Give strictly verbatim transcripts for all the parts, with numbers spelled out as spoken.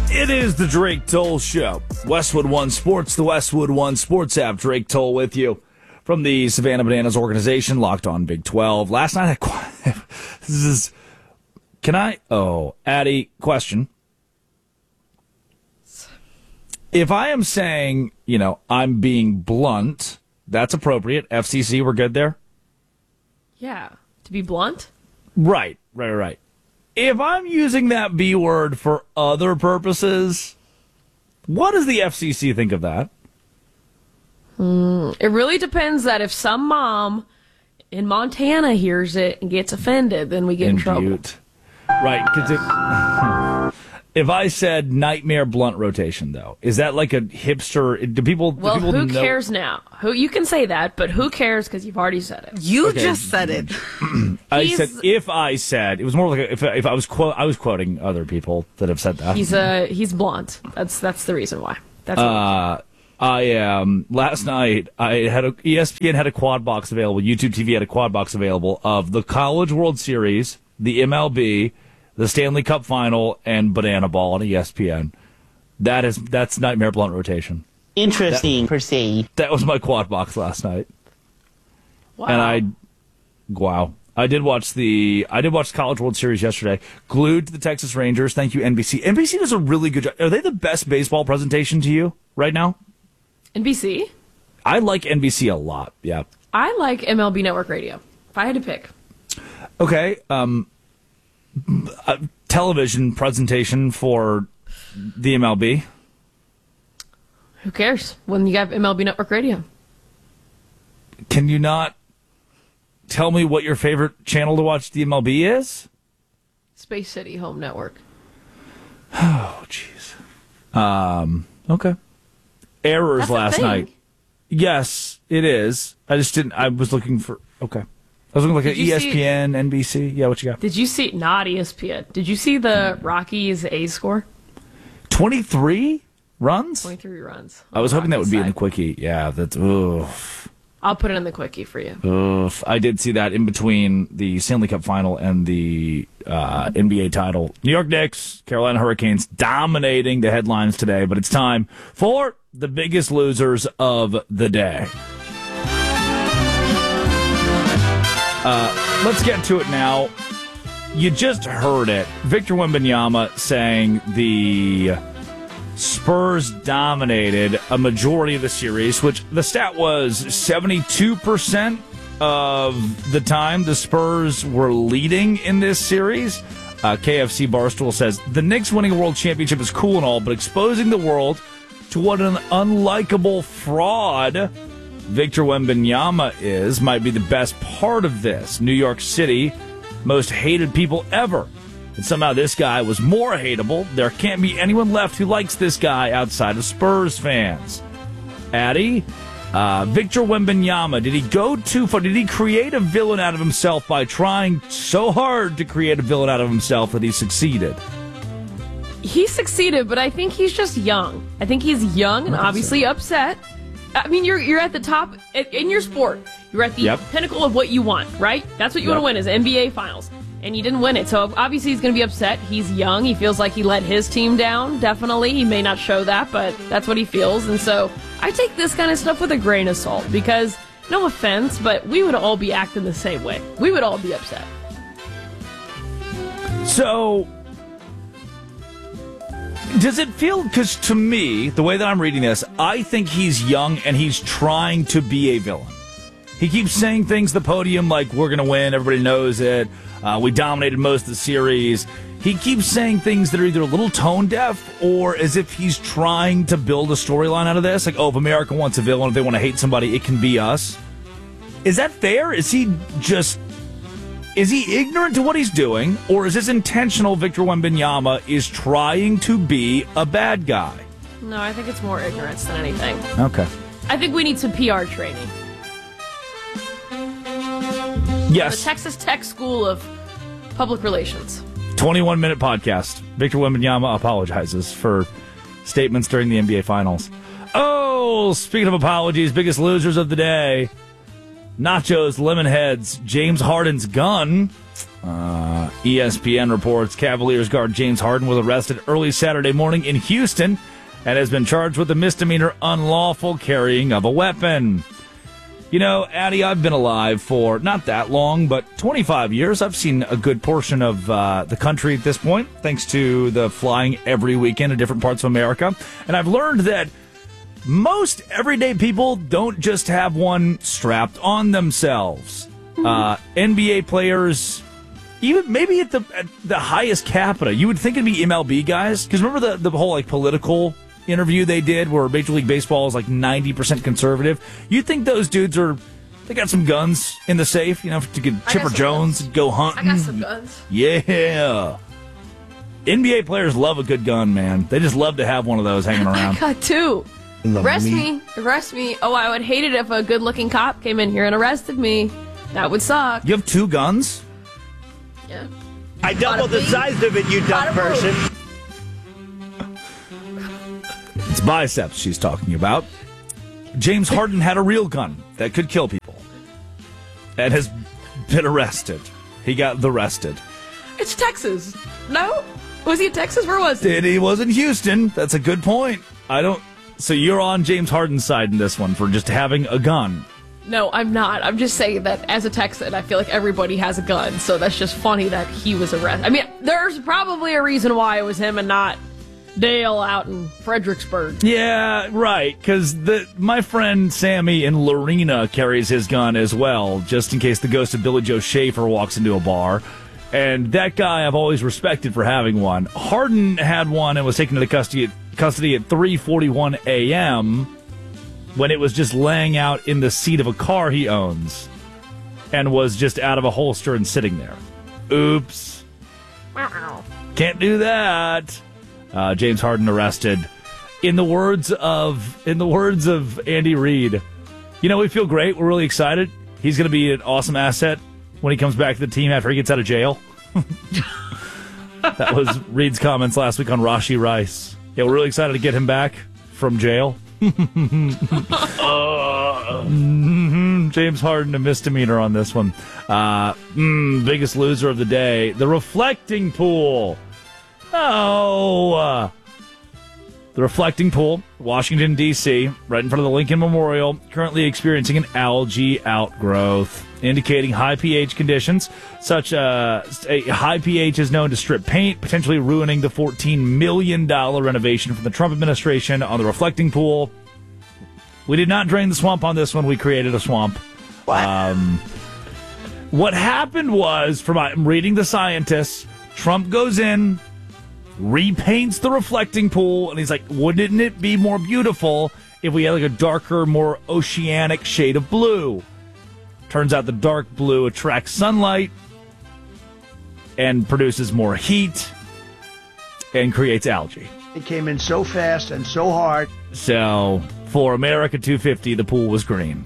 It is the Drake Toll Show. Westwood One Sports, the Westwood One Sports app. Drake Toll with you from the Savannah Bananas organization, Locked On Big twelve. Last night, I, this is, can I, oh, Addie, question. If I am saying, you know, I'm being blunt, that's appropriate. F C C, we're good there? Yeah. To be blunt? Right, right, right. If I'm using that B word for other purposes, what does the F C C think of that? Mm, it really depends that if some mom in Montana hears it and gets offended, then we get in, in trouble. Butte. Right, because if I said nightmare blunt rotation, though, is that like a hipster? Do people? Well, do people who know? cares now? Who you can say that, but who cares because you've already said it. You Okay. just said it. I He's- said if I said it was more like a, if if I was quote I was quoting other people that have said that. He's uh he's blunt. That's that's the reason why. That's Uh, I um last night I had a E S P N had a quad box available. YouTube T V had a quad box available of the College World Series, the M L B, the Stanley Cup Final, and Banana Ball on E S P N. That is that's nightmare blunt rotation. Interesting, per se. That was my quad box last night, wow. and I, wow, I did watch the I did watch the College World Series yesterday. Glued to the Texas Rangers. Thank you, N B C. N B C does a really good job. Are they the best baseball presentation to you right now? N B C? I like N B C a lot. Yeah. I like M L B Network Radio. If I had to pick. Okay. Um, a television presentation for the M L B. Who cares when you have M L B Network Radio? Can you not tell me what your favorite channel to watch the M L B is? Space City Home Network. Oh, jeez. Um, okay. Errors That's a last thing. night. Yes, it is. I just didn't. I was looking for. Okay. I was looking like an Did you E S P N, N B C. Yeah, what you got? Did you see, not E S P N, did you see the Rockies A score? twenty-three runs? twenty-three runs. I was hoping that would be in the side. quickie. Yeah, that's. Oof. I'll put it in the quickie for you. Oof. I did see that in between the Stanley Cup Final and the uh, N B A title. New York Knicks, Carolina Hurricanes dominating the headlines today, but it's time for the biggest losers of the day. Uh, let's get to it now. You just heard it. Victor Wembanyama saying the Spurs dominated a majority of the series, which the stat was seventy-two percent of the time the Spurs were leading in this series. Uh, K F C Barstool says, the Knicks winning a world championship is cool and all, but exposing the world to what an unlikable fraud Victor Wembanyama is might be the best part of this. New York City, most hated people ever. And somehow this guy was more hateable. There can't be anyone left who likes this guy outside of Spurs fans. Addie, uh, Victor Wembanyama, did he go too far? Did he create a villain out of himself by trying so hard to create a villain out of himself that he succeeded? He succeeded, but I think he's just young. I think he's young and obviously upset. I mean, you're you're at the top in your sport. You're at the Yep. pinnacle of what you want, right? That's what you Yep. want to win is N B A Finals. And you didn't win it. So obviously he's going to be upset. He's young. He feels like he let his team down, definitely. He may not show that, but that's what he feels. And so I take this kind of stuff with a grain of salt because, no offense, but we would all be acting the same way. We would all be upset. So, does it feel, because to me, the way that I'm reading this, I think he's young and he's trying to be a villain. He keeps saying things at the podium like, we're going to win, everybody knows it, uh, we dominated most of the series. He keeps saying things that are either a little tone deaf or as if he's trying to build a storyline out of this. Like, oh, if America wants a villain, if they want to hate somebody, it can be us. Is that fair? Is he just... Is he ignorant to what he's doing, or is this intentional? Victor Wembanyama is trying to be a bad guy. No, I think it's more ignorance than anything. Okay. I think we need some P R training. The Yes. Texas Tech School of Public Relations. twenty-one minute podcast. Victor Wembanyama apologizes for statements during the N B A Finals. Oh, speaking of apologies, biggest losers of the day. Nachos, Lemonheads, James Harden's gun. Uh, E S P N reports Cavaliers guard James Harden was arrested early Saturday morning in Houston and has been charged with a misdemeanor unlawful carrying of a weapon. You know, Addie, I've been alive for not that long, but twenty-five years. I've seen a good portion of uh, the country at this point, thanks to the flying every weekend to different parts of America. And I've learned that most everyday people don't just have one strapped on themselves. Uh, N B A players, even maybe at the at the highest capita, you would think it'd be M L B guys. Because remember the, the whole like political interview they did where Major League Baseball is like ninety percent conservative. You'd think those dudes are, they got some guns in the safe, you know, to get Chipper Jones guns. and go hunting. I got some guns. Yeah. N B A players love a good gun, man. They just love to have one of those hanging around. I got two. Arrest me. Arrest me. Oh, I would hate it if a good-looking cop came in here and arrested me. That would suck. You have two guns? Yeah. I doubled the size of it, you dumb person. It's biceps she's talking about. James Harden had a real gun that could kill people and has been arrested. He got the arrested. It's Texas. No? Was he in Texas? Where was he? He was in Houston. That's a good point. I don't... So you're on James Harden's side in this one for just having a gun. No, I'm not. I'm just saying that as a Texan, I feel like everybody has a gun, so that's just funny that he was arrested. I mean, there's probably a reason why it was him and not Dale out in Fredericksburg. Yeah, right, because my friend Sammy in Lorena carries his gun as well, just in case the ghost of Billy Joe Schaefer walks into a bar. And that guy I've always respected for having one. Harden had one and was taken into custody at, custody at three forty-one a.m., when it was just laying out in the seat of a car he owns and was just out of a holster and sitting there. Oops. Can't do that. Uh, James Harden arrested. In the words of in the words of Andy Reid, you know, we feel great. We're really excited. He's going to be an awesome asset when he comes back to the team after he gets out of jail. That was Reid's comments last week on Rashee Rice. Yeah, we're really excited to get him back from jail. mm-hmm. James Harden, a misdemeanor on this one. Uh, mm, biggest loser of the day, the reflecting pool. Oh, uh, the reflecting pool, Washington, D C, right in front of the Lincoln Memorial, currently experiencing an algae outgrowth, indicating high pH conditions. Such uh, a high pH is known to strip paint, potentially ruining the fourteen million dollars renovation from the Trump administration on the reflecting pool. We did not drain the swamp on this one. We created a swamp. What? Um, what happened was, from I'm reading the scientists, Trump goes in, repaints the reflecting pool, and he's like, wouldn't it be more beautiful if we had like a darker, more oceanic shade of blue? Turns out the dark blue attracts sunlight and produces more heat and creates algae. It came in so fast and so hard. So, for America two fifty, the pool was green.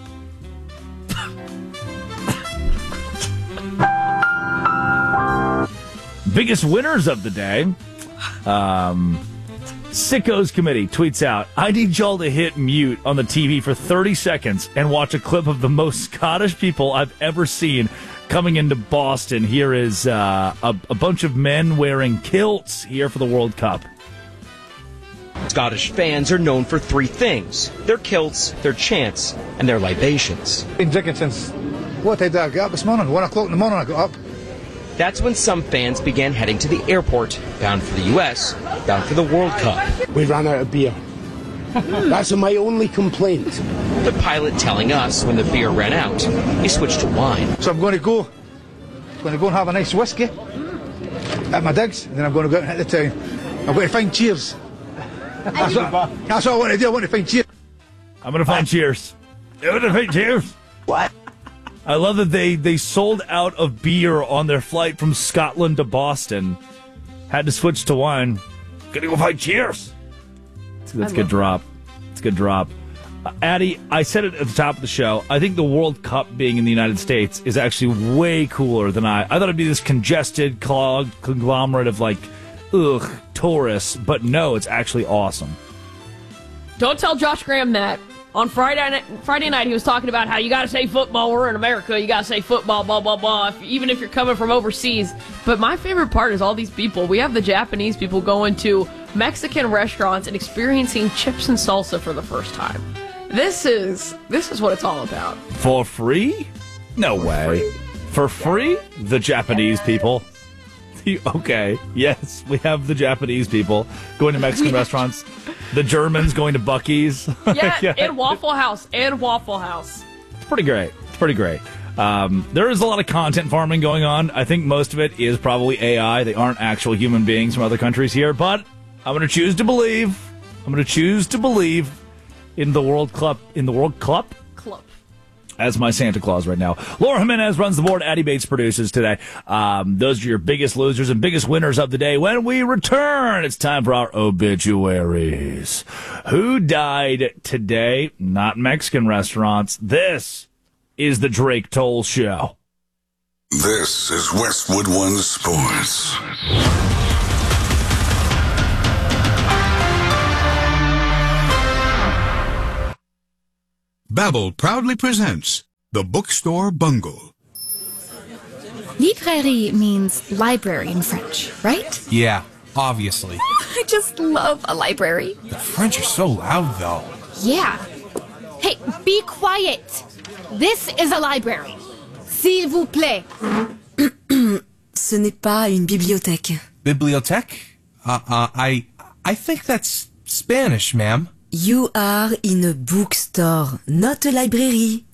Biggest winners of the day. Um, Sickos Committee tweets out, I need y'all to hit mute on the T V for thirty seconds and watch a clip of the most Scottish people I've ever seen coming into Boston. Here is uh, a, a bunch of men wearing kilts here for the World Cup. Scottish fans are known for three things: their kilts, their chants, and their libations. Been drinking since, what time did I get up this morning? One o'clock in the morning I got up. That's when some fans began heading to the airport, bound for the U S, bound for the World Cup. We ran out of beer. That's my only complaint. The pilot telling us when the beer ran out, he switched to wine. So I'm going to go, going to go and have a nice whiskey at my digs, and then I'm going to go out and hit the town. I'm going to find Cheers. That's what, that's what I want to do. I want to find Cheers. I'm going to find Cheers. I'm going to find Cheers. What? I love that they, they sold out of beer on their flight from Scotland to Boston. Had to switch to wine. Gonna go find Cheers. That's a good drop. It's a good drop. Uh, Addie, I said it at the top of the show. I think the World Cup being in the United States is actually way cooler than I. I thought it'd be this congested, clogged conglomerate of like, ugh, tourists. But no, it's actually awesome. Don't tell Josh Graham that. On Friday night, Friday night, he was talking about how you got to say football. We're in America. You got to say football, blah, blah, blah, if, even if you're coming from overseas. But my favorite part is all these people. We have the Japanese people going to Mexican restaurants and experiencing chips and salsa for the first time. This is this is what it's all about. For free? No For way. free. For free? The Japanese people. Okay, yes, we have the Japanese people going to Mexican restaurants. The Germans going to Buc-ee's. Yeah, yeah, and Waffle House. And Waffle House. it's pretty great. It's pretty great. Um, there is a lot of content farming going on. I think most of it is probably A I. They aren't actual human beings from other countries here, but I'm going to choose to believe. I'm going to choose to believe in the World Club. In the World Club? Club. As my Santa Claus right now. Laura Jimenez runs the board. Addie Bates produces today. Um, those are your biggest losers and biggest winners of the day. When we return, it's time for our obituaries. Who died today? Not Mexican restaurants. This is the Drake Toll Show. This is Westwood One Sports. Babbel proudly presents The Bookstore Bungle. Librairie means library in French, right? Yeah, obviously. I just love a library. The French are so loud, though. Yeah. Hey, be quiet. This is a library. S'il vous plaît. Ce n'est pas une bibliothèque. Bibliothèque? Uh, uh, I, I think that's Spanish, ma'am. You are in a bookstore, not a library.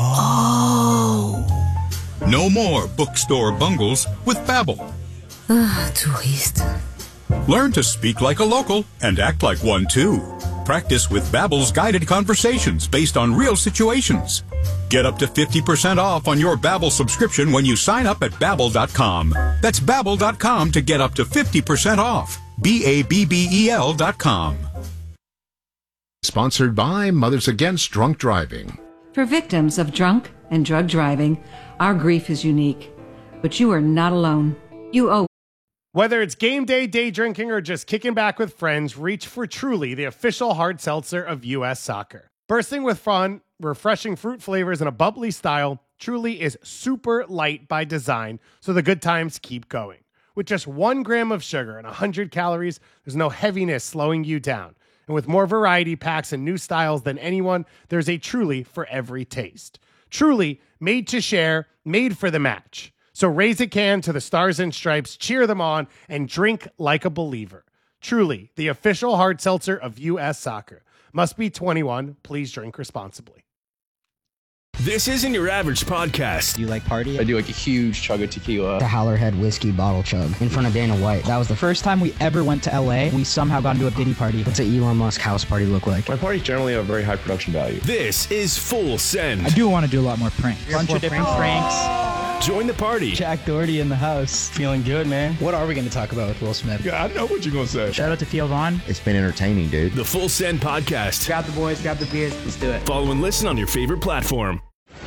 Oh. No more bookstore bungles with Babbel. Ah, touriste. Learn to speak like a local and act like one too. Practice with Babbel's guided conversations based on real situations. Get up to fifty percent off on your Babbel subscription when you sign up at Babbel dot com. That's Babbel dot com to get up to fifty percent off. B A B B E L dot com. Sponsored by Mothers Against Drunk Driving. For victims of drunk and drug driving, our grief is unique. But you are not alone. You owe. Whether it's game day, day drinking, or just kicking back with friends, reach for Truly, the official hard seltzer of U S Soccer. Bursting with fun, refreshing fruit flavors, and a bubbly style, Truly is super light by design, so the good times keep going. With just one gram of sugar and one hundred calories, there's no heaviness slowing you down. And with more variety packs and new styles than anyone, there's a Truly for every taste. Truly, made to share, made for the match. So raise a can to the Stars and Stripes, cheer them on, and drink like a believer. Truly, the official hard seltzer of U S Soccer. Must be twenty-one. Please drink responsibly. This isn't your average podcast. Do you like party? I do like a huge chug of tequila. The Howlerhead whiskey bottle chug in front of Dana White. That was the first time we ever went to L A. We somehow got into a Diddy party. What's an Elon Musk house party look like? My parties generally have very high production value. This is Full Send. I do want to do a lot more pranks. A bunch of different pranks. Join the party. Jack Doherty in the house. Feeling good, man. What are we going to talk about with Will Smith? Yeah, I know what you're going to say. Shout out to Theo Vaughn. It's been entertaining, dude. The Full Send Podcast. Grab the boys, grab the beers. Let's do it. Follow and listen on your favorite platform.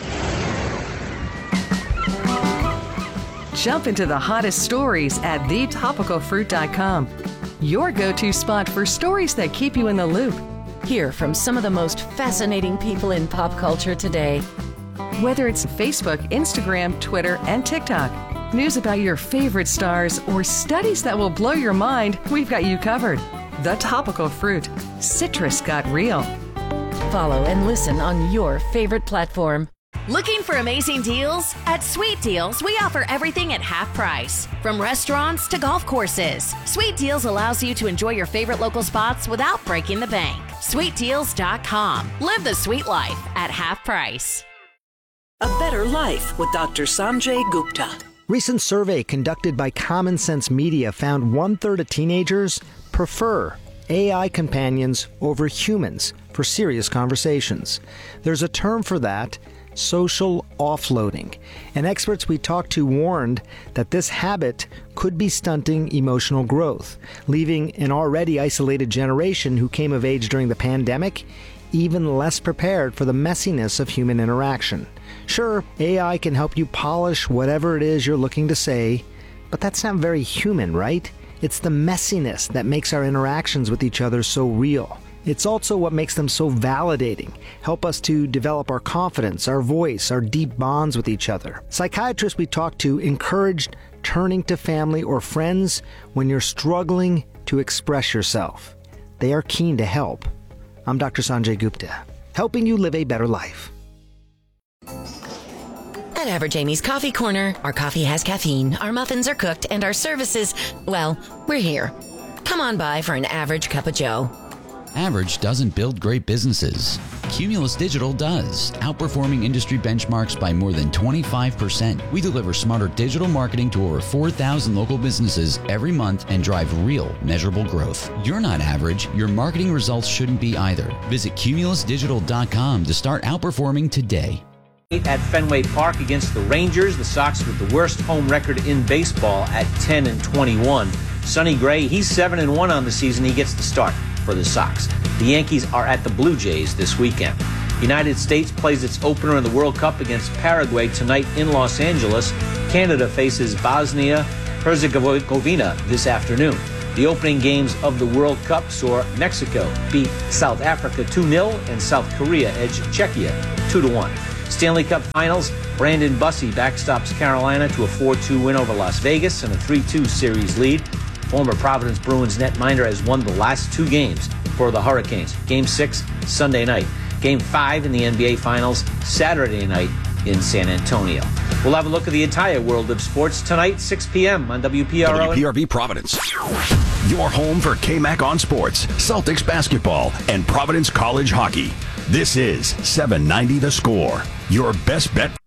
Jump into the hottest stories at the topical fruit dot com. Your go-to spot for stories that keep you in the loop. Hear from some of the most fascinating people in pop culture today. Whether it's Facebook, Instagram, Twitter, and TikTok, news about your favorite stars, or studies that will blow your mind, we've got you covered. The Topical Fruit. Citrus got real. Follow and listen on your favorite platform. Looking for amazing deals? At Sweet Deals, we offer everything at half price. From restaurants to golf courses, Sweet Deals allows you to enjoy your favorite local spots without breaking the bank. sweet deals dot com. Live the sweet life at half price. A Better Life with Doctor Sanjay Gupta. Recent survey conducted by Common Sense Media found one-third of teenagers prefer A I companions over humans for serious conversations. There's a term for that, social offloading. And experts we talked to warned that this habit could be stunting emotional growth, leaving an already isolated generation who came of age during the pandemic even less prepared for the messiness of human interaction. Sure, A I can help you polish whatever it is you're looking to say, but that's not very human, right? It's the messiness that makes our interactions with each other so real. It's also what makes them so validating, help us to develop our confidence, our voice, our deep bonds with each other. Psychiatrists we talked to encouraged turning to family or friends when you're struggling to express yourself. They are keen to help. I'm Doctor Sanjay Gupta, helping you live a better life. At Average Amy's Coffee Corner, our coffee has caffeine, our muffins are cooked, and our services, well, we're here. Come on by for an average cup of joe. Average doesn't build great businesses. Cumulus Digital does, outperforming industry benchmarks by more than twenty-five percent. We deliver smarter digital marketing to over four thousand local businesses every month and drive real, measurable growth. You're not average. Your marketing results shouldn't be either. Visit cumulus digital dot com to start outperforming today. At Fenway Park against the Rangers, the Sox with the worst home record in baseball at ten and twenty-one. Sonny Gray, he's seven and one on the season. He gets the start for the Sox. The Yankees are at the Blue Jays this weekend. The United States plays its opener in the World Cup against Paraguay tonight in Los Angeles. Canada faces Bosnia-Herzegovina this afternoon. The opening games of the World Cup saw Mexico beat South Africa two nil and South Korea edge Czechia two to one. Stanley Cup Finals, Brandon Bussey backstops Carolina to a four two win over Las Vegas and a three two series lead. Former Providence Bruins netminder has won the last two games for the Hurricanes. Game six, Sunday night. Game five in the N B A Finals, Saturday night in San Antonio. We'll have a look at the entire world of sports tonight, six p.m. on W P R O. W P R V Providence. Your home for K-Mac on sports, Celtics basketball, and Providence College hockey. This is seven ninety The Score, your best bet.